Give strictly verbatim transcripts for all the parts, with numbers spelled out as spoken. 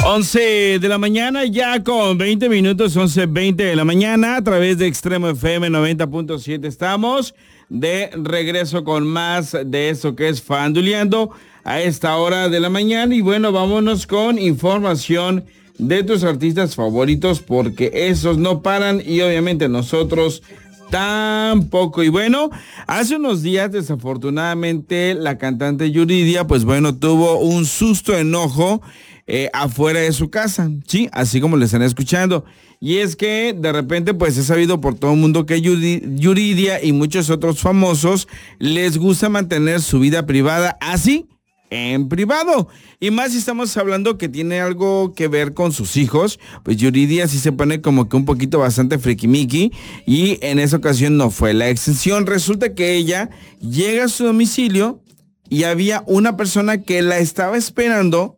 once de la mañana, ya con veinte minutos, once veinte de la mañana, a través de Extremo F M noventa punto siete estamos de regreso con más de eso que es Fanduleando a esta hora de la mañana. Y bueno, vámonos con información de tus artistas favoritos, porque esos no paran y obviamente nosotros tampoco. Y bueno, hace unos días desafortunadamente la cantante Yuridia, pues bueno, tuvo un susto enojo eh, afuera de su casa, sí, así como le están escuchando. Y es que de repente pues es sabido por todo el mundo que Yuri, Yuridia y muchos otros famosos les gusta mantener su vida privada así, en privado. Y más si estamos hablando que tiene algo que ver con sus hijos, pues Yuridia sí se pone como que un poquito bastante frikimiki, y en esa ocasión no fue la excepción. Resulta que ella llega a su domicilio y había una persona que la estaba esperando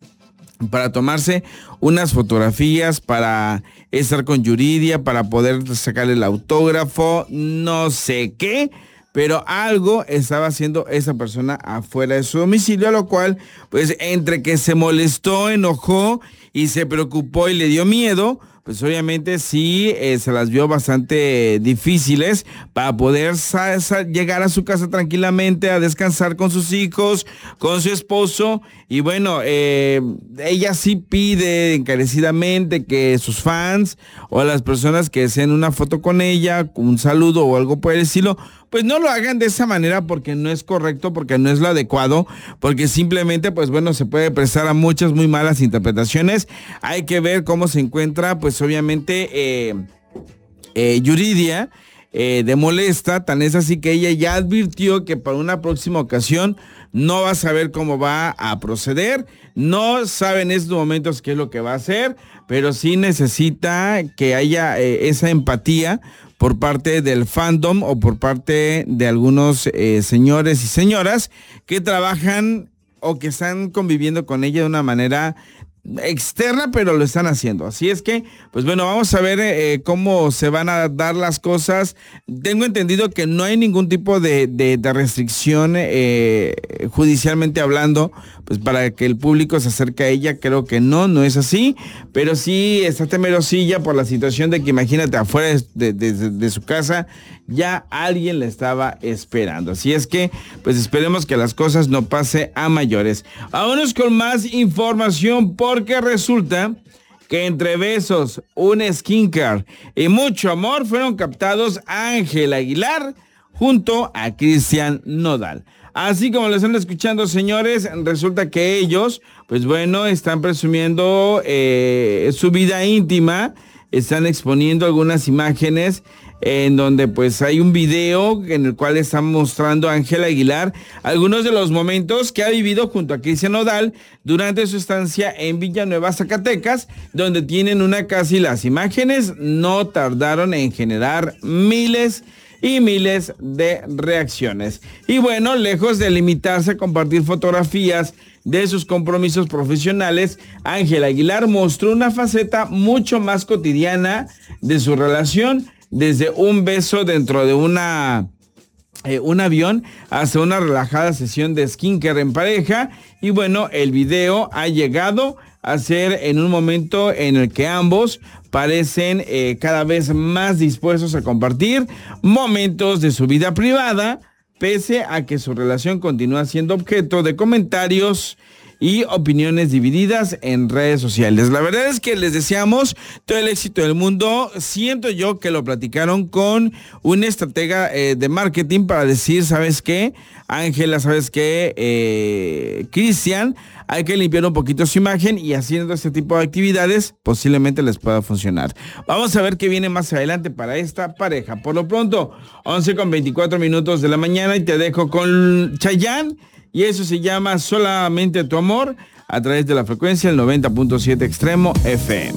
para tomarse unas fotografías, para estar con Yuridia, para poder sacarle el autógrafo, no sé qué. Pero algo estaba haciendo esa persona afuera de su domicilio, a lo cual, pues, entre que se molestó, enojó y se preocupó y le dio miedo, pues obviamente sí eh, se las vio bastante difíciles para poder sa- sa- llegar a su casa tranquilamente, a descansar con sus hijos, con su esposo. Y bueno, eh, ella sí pide encarecidamente que sus fans o las personas que deseen una foto con ella, un saludo o algo por el estilo, pues no lo hagan de esa manera, porque no es correcto, porque no es lo adecuado, porque simplemente, pues bueno, se puede prestar a muchas muy malas interpretaciones. Hay que ver cómo se encuentra, pues obviamente, eh, eh, Yuridia, eh, de molesta. Tan es así que ella ya advirtió que para una próxima ocasión no va a saber cómo va a proceder, no sabe en estos momentos qué es lo que va a hacer, pero sí necesita que haya eh, esa empatía por parte del fandom o por parte de algunos eh, señores y señoras que trabajan o que están conviviendo con ella de una manera externa, pero lo están haciendo. Así es que, pues bueno, vamos a ver eh, cómo se van a dar las cosas. Tengo entendido que no hay ningún tipo de, de, de restricción eh, judicialmente hablando, pues para que el público se acerque a ella. Creo que no, no es así, pero sí está temerosilla por la situación de que, imagínate, afuera de, de, de, de su casa ya alguien la estaba esperando. Así es que, pues esperemos que las cosas no pase a mayores. Vámonos con más información, porque resulta que entre besos, un skincare y mucho amor fueron captados Ángel Aguilar junto a Cristian Nodal. Así como lo están escuchando, señores, resulta que ellos, pues bueno, están presumiendo eh, su vida íntima, están exponiendo algunas imágenes en donde pues hay un video en el cual está mostrando a Ángel Aguilar algunos de los momentos que ha vivido junto a Cristian Nodal durante su estancia en Villanueva, Zacatecas, donde tienen una casa, y las imágenes no tardaron en generar miles y miles de reacciones. Y bueno, lejos de limitarse a compartir fotografías de sus compromisos profesionales, Ángel Aguilar mostró una faceta mucho más cotidiana de su relación, desde un beso dentro de una eh, un avión hasta una relajada sesión de skincare en pareja. Y bueno, el video ha llegado a ser en un momento en el que ambos parecen eh, cada vez más dispuestos a compartir momentos de su vida privada, pese a que su relación continúa siendo objeto de comentarios y opiniones divididas en redes sociales. La verdad es que les deseamos todo el éxito del mundo. Siento yo que lo platicaron con un estratega eh, de marketing para decir, ¿sabes qué? Ángela, ¿sabes qué? Eh, Cristian, hay que limpiar un poquito su imagen, y haciendo este tipo de actividades posiblemente les pueda funcionar. Vamos a ver qué viene más adelante para esta pareja. Por lo pronto, once con veinticuatro minutos de la mañana, y te dejo con Chayanne. Y eso se llama Solamente Tu Amor, a través de la frecuencia del noventa punto siete Extremo F M.